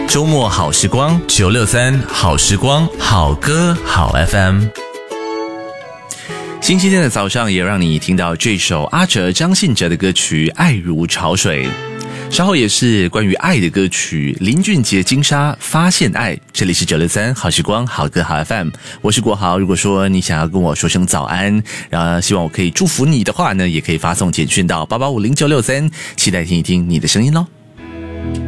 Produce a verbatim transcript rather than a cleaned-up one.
周末好时光九六三好时光好歌好 F M。 星期天的早上也让你听到这首阿哲张信哲的歌曲《爱如潮水》，稍后也是关于爱的歌曲，林俊杰金沙发现爱。这里是九六三好时光好歌好 F M， 我是国豪。如果说你想要跟我说声早安，然后希望我可以祝福你的话呢，也可以发送简讯到八八五零九六三，期待听一听你的声音咯。